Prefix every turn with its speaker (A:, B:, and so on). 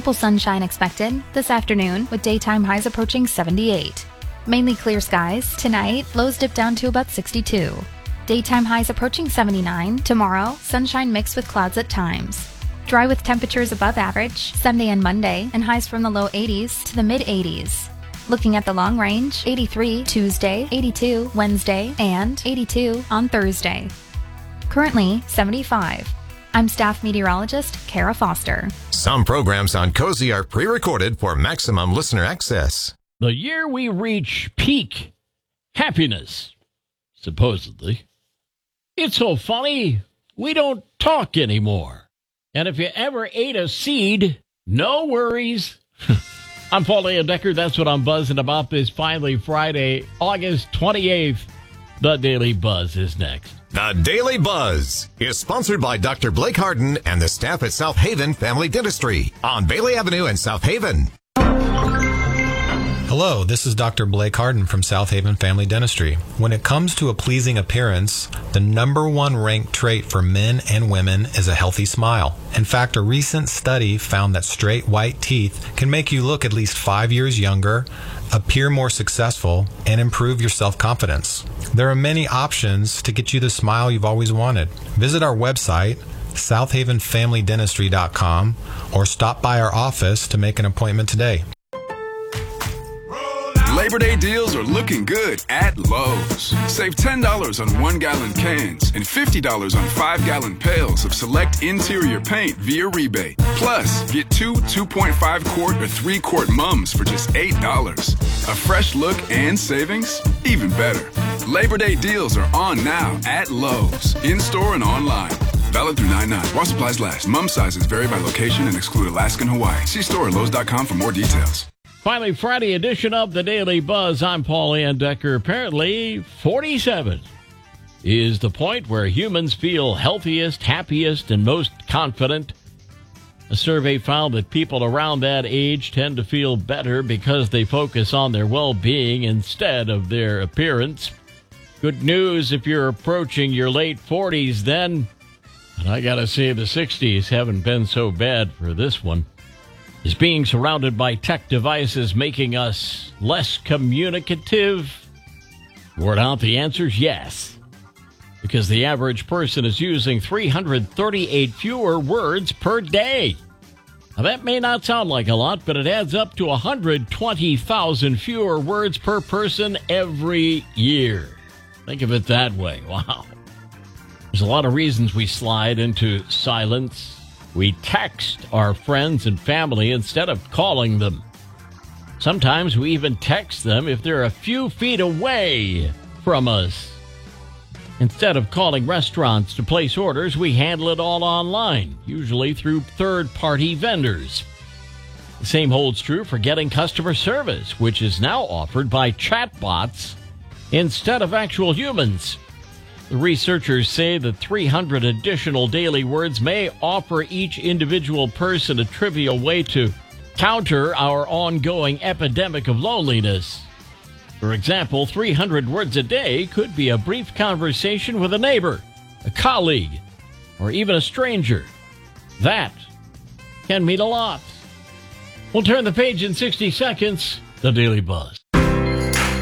A: Ample sunshine expected this afternoon with daytime highs approaching 78. Mainly clear skies. Tonight, lows dip down to about 62. Daytime highs approaching 79. Tomorrow, sunshine mixed with clouds at times. Dry with temperatures above average Sunday and Monday, and highs from the low 80s to the mid 80s. Looking at the long range, 83 Tuesday, 82 Wednesday, and 82 on Thursday. Currently, 75. I'm staff meteorologist Kara Foster.
B: Some programs on Cozy are pre-recorded for maximum listener access.
C: The year we reach peak happiness, supposedly. It's so funny, we don't talk anymore. And if you ever ate a seed, no worries. I'm Paul Decker. That's what I'm buzzing about this finally Friday, August 28th. The Daily Buzz is next.
B: The Daily Buzz is sponsored by Dr. Blake Harden and the staff at South Haven Family Dentistry on Bailey Avenue in South Haven.
D: Hello, this is Dr. Blake Harden from South Haven Family Dentistry. When it comes to a pleasing appearance, the number one ranked trait for men and women is a healthy smile. In fact, a recent study found that straight white teeth can make you look at least 5 years younger, appear more successful, and improve your self-confidence. There are many options to get you the smile you've always wanted. Visit our website, southavenfamilydentistry.com, or stop by our office to make an appointment today.
E: Labor Day deals are looking good at Lowe's. Save $10 on 1-gallon cans and $50 on 5-gallon pails of select interior paint via rebate. Plus, get two 2.5-quart or 3-quart mums for just $8. A fresh look and savings? Even better. Labor Day deals are on now at Lowe's, in-store and online. Valid through 9/9. While supplies last. Mum sizes vary by location and exclude Alaska and Hawaii. See store at Lowe's.com for more details.
C: Finally, Friday edition of the Daily Buzz. I'm Paul Decker. Apparently, 47 is the point where humans feel healthiest, happiest, and most confident. A survey found that people around that age tend to feel better because they focus on their well-being instead of their appearance. Good news if you're approaching your late 40s then. And I gotta say, the 60s haven't been so bad for this one. Is being surrounded by tech devices making us less communicative? Word out, the answer is yes. Because the average person is using 338 fewer words per day. Now, that may not sound like a lot, but it adds up to 120,000 fewer words per person every year. Think of it that way. Wow. There's a lot of reasons we slide into silence. We text our friends and family instead of calling them. Sometimes we even text them if they're a few feet away from us. Instead of calling restaurants to place orders, we handle it all online, usually through third-party vendors. The same holds true for getting customer service, which is now offered by chatbots instead of actual humans. The researchers say that 300 additional daily words may offer each individual person a trivial way to counter our ongoing epidemic of loneliness. For example, 300 words a day could be a brief conversation with a neighbor, a colleague, or even a stranger. That can mean a lot. We'll turn the page in 60 seconds. The Daily Buzz.